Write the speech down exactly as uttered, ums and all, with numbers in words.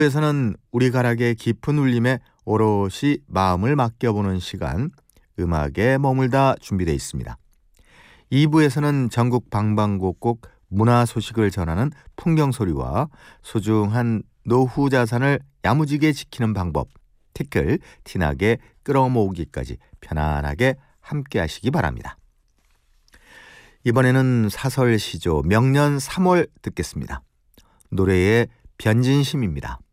에서는 우리 가락의 깊은 울림에 오롯이 마음을 맡겨보는 시간, 음악에 머물다 준비되어 있습니다. 이 부에서는 전국 방방곡곡 문화 소식을 전하는 풍경소리와 소중한 노후 자산을 야무지게 지키는 방법, 티끌, 티나게 끌어모으기까지 편안하게 함께 하시기 바랍니다. 이번에는 사설 시조 명년 삼월 듣겠습니다. 노래의 변진심입니다.